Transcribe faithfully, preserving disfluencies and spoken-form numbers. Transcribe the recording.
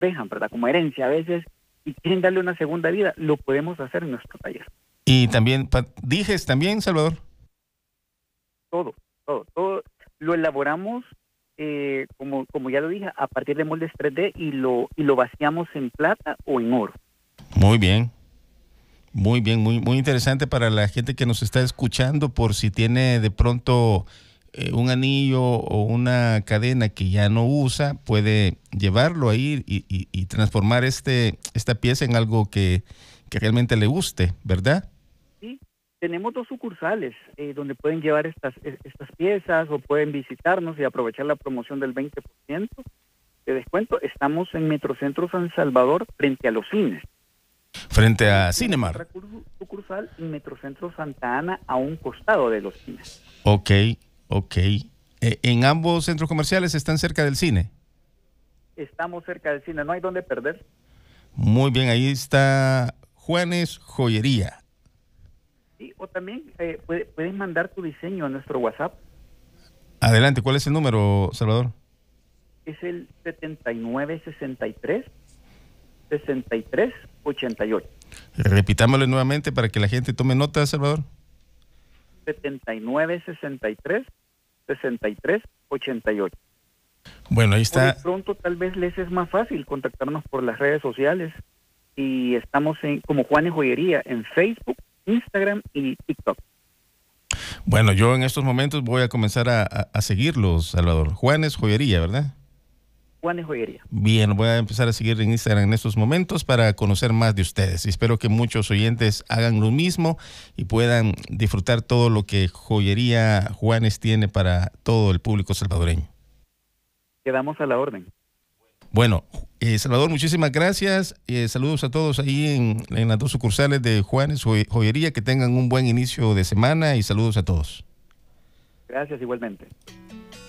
dejan, ¿verdad? Como herencia a veces, y quieren darle una segunda vida, lo podemos hacer en nuestro taller. Y también, dijes también, Salvador. Todo, todo, todo lo elaboramos, eh, como, como ya lo dije, a partir de moldes tres D y lo, y lo vaciamos en plata o en oro. Muy bien. Muy bien, muy, muy interesante para la gente que nos está escuchando, por si tiene de pronto eh, un anillo o una cadena que ya no usa, puede llevarlo ahí y, y, y transformar este esta pieza en algo que, que realmente le guste, ¿verdad? Sí, tenemos dos sucursales eh, donde pueden llevar estas, estas piezas o pueden visitarnos y aprovechar la promoción del veinte por ciento de descuento. Estamos en Metrocentro San Salvador, frente a los cines. Frente a Cinemar. Sucursal en Metrocentro Santa Ana, a un costado de los cines. Ok, ok. Eh, ¿En ambos centros comerciales están cerca del cine? Estamos cerca del cine, no hay dónde perder. Muy bien, ahí está Juanes Joyería. Sí, o también eh, puede, puedes mandar tu diseño a nuestro WhatsApp. Adelante, ¿cuál es el número, Salvador? Es el setenta y nueve sesenta y tres sesenta y tres ochenta y ocho. Repitámosle nuevamente para que la gente tome nota, Salvador. setenta y nueve sesenta y tres sesenta y tres ochenta y ocho. Bueno, ahí está. O de pronto tal vez les es más fácil contactarnos por las redes sociales y estamos en, como Juanes Joyería en Facebook, Instagram y TikTok. Bueno, yo en estos momentos voy a comenzar a, a, a seguirlos, Salvador. Juanes Joyería, ¿verdad? Juanes Joyería. Bien, voy a empezar a seguir en Instagram en estos momentos para conocer más de ustedes. Y espero que muchos oyentes hagan lo mismo y puedan disfrutar todo lo que Joyería Juanes tiene para todo el público salvadoreño. Quedamos a la orden. Bueno, eh, Salvador, muchísimas gracias. Eh, saludos a todos ahí en, en las dos sucursales de Juanes Joyería. Que tengan un buen inicio de semana y saludos a todos. Gracias igualmente.